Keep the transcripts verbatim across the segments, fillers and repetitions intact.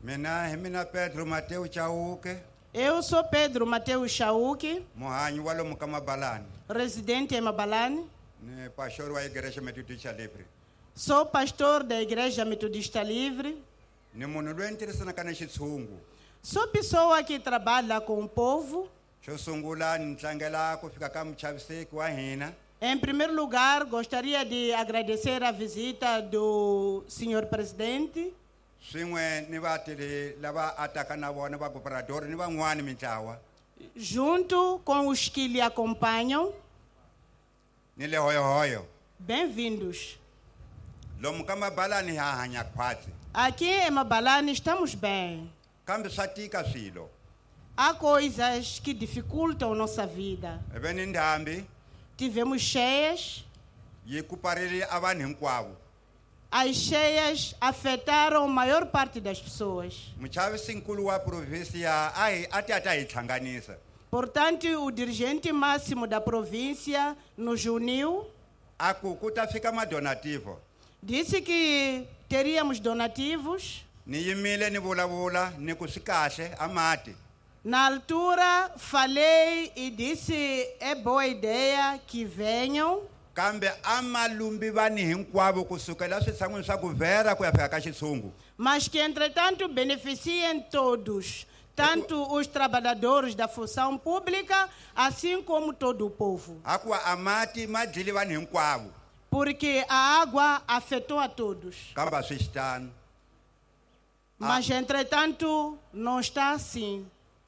Mina hi mina Pedro Mateu Chauke, Eu sou Pedro Mateus Chauque, muhanyi wa lomu ka Mabalani, residente em Mabalane. ni pastor wa Igreja Metodista Livre. Sou pastor da Igreja Metodista Livre. Ni munhu loyi ni tirhisanaka na xitshungu. Sou pessoa que trabalha com o povo. Xo sungula ni tlangela ku fika ka muchaviseki wa hina. Em primeiro lugar, gostaria de agradecer a visita do senhor presidente, Swin'we ni vatirhi lava a taka na vona va governador ni van'wani mintlawa. junto com os que lhe acompanham. Ni le hoyohoyo. Bem-vindos. Lomu ka Mabalani ha hanya khwatsi. Aqui em Mabalane estamos bem. Kambe swa tika swilo. Há coisas que dificultam nossa vida. Ivi ni ndhambi Tivemos cheias. yi kuparile a vanhu hinkwavo. As cheias afetaram a maior parte das pessoas. Muchavisinkulu wa provincia a hi a ti a ta hi hlanganisa. Portanto, o dirigente máximo da província nos uniu. A ku ku ta fika madonativo. Disse que teríamos donativos. Ni yimile ni vulavula ni ku swi kahle a mati. Na altura, falei e disse: é boa ideia que venham. Kambe a malumbi vanhu hinkwavo kusukela switshan'wini swa ku vhera ku ya fika ka xitshungu. Mas que, entretanto, beneficiem todos, tanto os trabalhadores da função pública, assim como todo o povo. A ku a mati ma dyile vanhu hinkwavo. Porque a água afetou a todos. Kambe a swi xitano. Mas, entretanto, não está assim.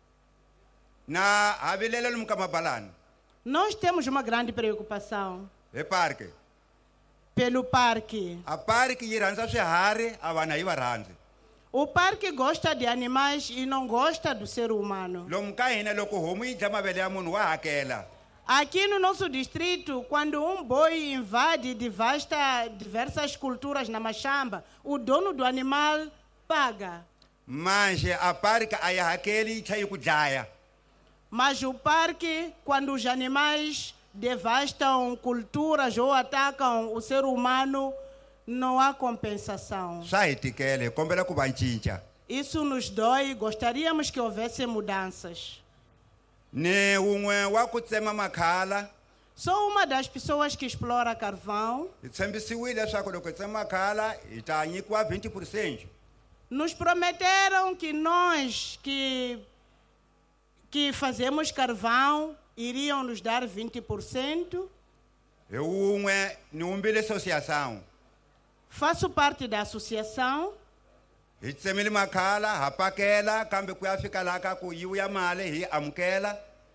Na ha vilele lomu ka Mabalani Nós temos uma grande preocupação hi parke. pelo parque. A parke yi rhandza swiharhi a vanhu a yi va rhandzi. O parque gosta de animais e não gosta do ser humano. Lomu ka hina loko homu yi dya mavele ya munhu wa hakela. Aqui no nosso distrito, quando um boi invade e devasta diversas culturas na machamba, o dono do animal paga. Manje a parke a yi hakeli yi tlhe yi ku dlaya. Mas o parque, quando os animais devastam culturas ou atacam o ser humano, não há compensação. Swa hi tikela hi kombela ku va cinca. Isso nos dói, gostaríamos que houvesse mudanças. Ni wun'we wa ku tsema makhala Sou uma das pessoas que explora carvão. hi tshembisiwile leswaku loko hi tsema makhala hi ta nyikiwa vinte por cento. Nos prometeram que nós que, que fazemos carvão iriam nos dar vinte por cento. Hi wun'we ni wumbile associação. Faço parte da associação. Hi tsemile makhala ha pakela kambe ku ya fika laha ka ku yi vuya mali hi amukela.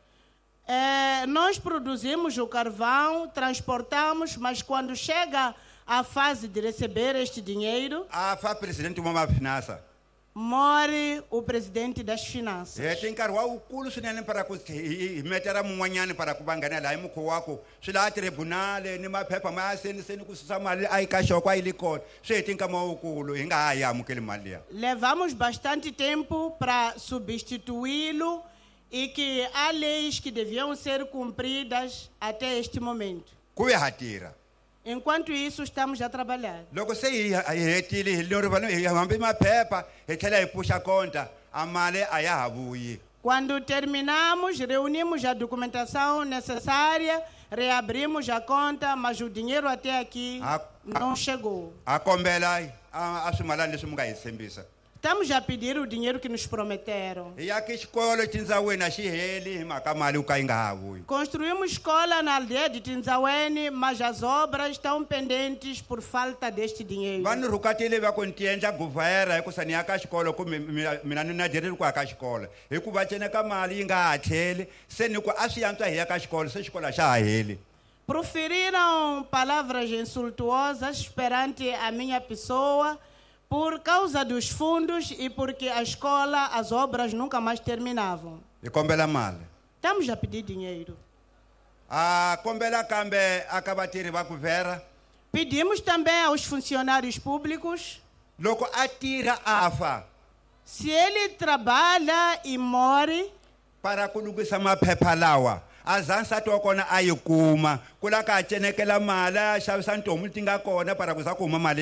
É, nós produzimos o carvão, transportamos, mas quando chega a fase de receber este dinheiro, A fa presidente wa mafinansa. morre o presidente das finanças. Hi hete nkarhi wa wukulu swinene para ku hi hi metela mun'wanyani para ku va nghenela hi mukhuva wa ku swi laha tribunale ni maphepha ma ya seniseni ku susa mali a yi ka xoko a yi li kona swi hete nkama wukulu hi nga ha yi amukeli mali liya. Levamos bastante tempo para substituí-lo e que há leis que deviam ser cumpridas até este momento. Ku ve ha tirha. Enquanto isso, estamos a trabalhar. Loko se hi hi hetile hi lorivana hi hambi maphepha hi tlhela hi puxa konta a mali a ya ha vuyi. Quando terminamos, reunimos a documentação necessária, reabrimos a conta, mas o dinheiro até aqui Ah, não chegou. A kombela a a swimalana leswi mi nga hi tshembisa. Estamos a pedir o dinheiro que nos prometeram. Hi ya ki xikolo tindzawini a xi heli hi mhaka mali yo ka yi nga ha vuyi. Construímos escola na aldeia de Tinzaweni, mas as obras estão pendentes por falta deste dinheiro. Va ni rhukatile va ku ni ti endla guvhera hikusa ni ya ka xikolo ku mi- mi- mina ni na dyeleli ku ya ka xikolo hikuva cene ka mali yi nga ha tlheli se ni ku a swi yantswa hi ya ka xikolo se xikolo a xa ha heli. Proferiram palavras insultuosas perante a minha pessoa por causa dos fundos e porque a escola, as obras nunca mais terminavam. Hi kombela mali. Estamos a pedir dinheiro. A kombela kambe aka vatirhi va guvhera Pedimos também aos funcionários públicos, loko a tirha a fa se ele trabalha e morre, para ku lunghisa maphepha lawa a zansati wa kona a yi kuma ku la ka a cenekela mali a xavisa ntomu leti nga kona para ku za ku huma mali